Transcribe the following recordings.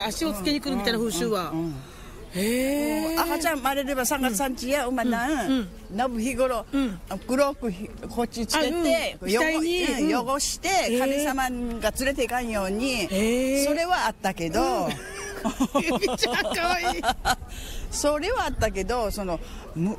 足をつけに来るみたいな風習は。へえ。 赤ちゃん生まれれば3月3日や馬なんの日頃黒くこっちつけて汚して神様が連れていかんようにそれはあったけどゆみちゃんかわいい。 それはあったけどその無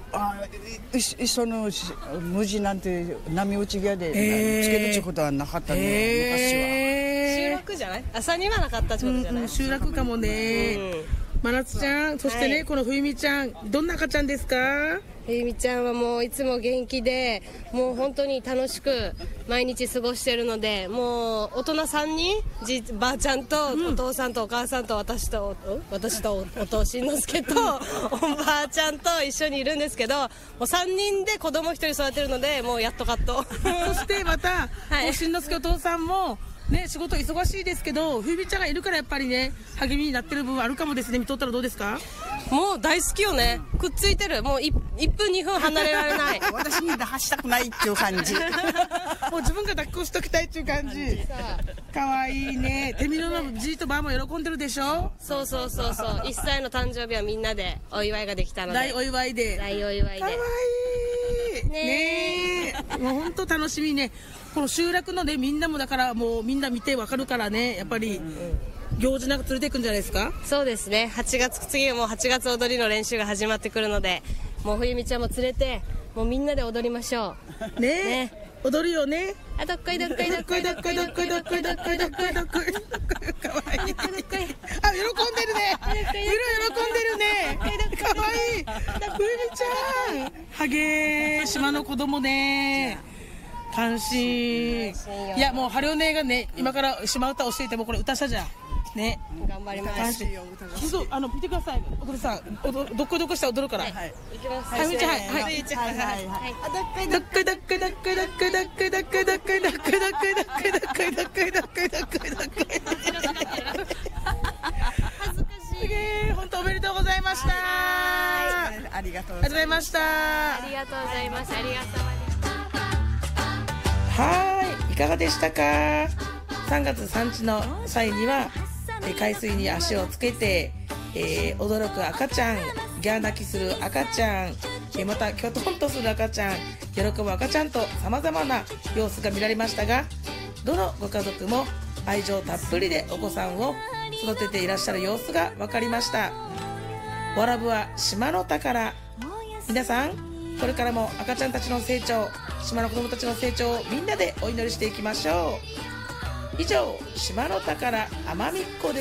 地なんて波打ち際でつけるってことはなかったね昔は。 集落じゃない？朝にはなかったってことじゃない？ 集落かもね。真夏ちゃん、そしてね、この冬美ちゃん、どんな赤ちゃんですか？ 冬美ちゃんはもういつも元気で、もう本当に楽しく毎日過ごしてるので、もう大人3人、ばあちゃんとお父さんとお母さんと私とお父しんのすけとおばあちゃんと一緒にいるんですけど、もう3人で子供1人育てるので、もうやっとかっと。 そしてまた、しんのすけお父さんもね、仕事忙しいですけど、冬美ちゃんがいるからやっぱりね、励みになってる部分あるかもですね。見とったらどうですか？ もう大好きよね。くっついてる。もう1分2分離れられない。 私に出したくないっていう感じ。 もう自分が抱っこしときたいっていう感じ。かわいいね。手見のじいとばあも喜んでるでしょ？ そう1歳の誕生日はみんなでお祝いができたので。 大お祝いで。 大お祝いで。 かわいいねえ。もう本当楽しみね。この集落のね、みんなもだからもうみんな見てわかるからね、やっぱり行事なんか連れていくんじゃないですか？ そうですね。次はもう8月踊りの練習が始まってくるので、もう冬美ちゃんも連れてもうみんなで踊りましょうね。踊るよね。 あ、どっこいどっこいどっこいどっこいどっこいどっこいどっこいどっこいどっこい。 かわいい。あ、喜んでるね。喜んでるね。かわいい。冬美ちゃん。ハゲ島の子供ね。関心。いや、もう春音がね、今から島歌教えてもこれ歌したじゃん。ね。 頑張ります。 見てください。踊るさん、どっこいどっこしたら踊るから。 行きます。 はい、みちゃん、はい。どっこいどっこいどっこいどっこいどっこいどっこいどっこいどっこいどっこいどっこいどっこいどっこいどっこいどっこいどっこいどっこいどっこいどっこい。 恥ずかしい。 本当おめでとうございました。 ありがとうございました。 ありがとうございます。ありがとう。 はい、いかがでしたか？3月3日の際には海水に足をつけて、驚く赤ちゃん、ギャー泣きする赤ちゃん、またきょとんとする赤ちゃん、喜ぶ赤ちゃんと様々な様子が見られましたが、どのご家族も愛情たっぷりでお子さんを育てていらっしゃる様子が分かりました。わらぶは島の宝。皆さん、これからも赤ちゃんたちの成長、島の子供たちの成長をみんなでお祈りしていきましょう。以上、島の宝奄美っ子です。